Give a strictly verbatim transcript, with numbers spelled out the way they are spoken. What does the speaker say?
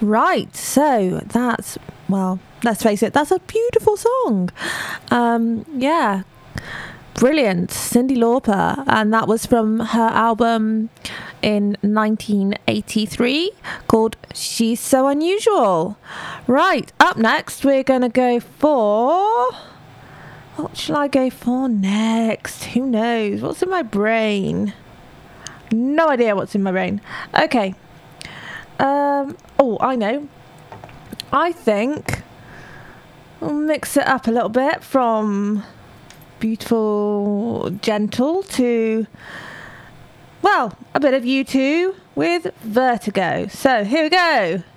Right, so that's, well, let's face it, that's a beautiful song. Um, yeah, brilliant. Cyndi Lauper, and that was from her album in nineteen eighty-three called She's So Unusual. Right, up next we're going to go for... What shall I go for next? Who knows? What's in my brain? No idea what's in my brain. Okay. Um, oh, I know. I think we'll mix it up a little bit from beautiful, gentle to, well, a bit of U two with Vertigo. So here we go.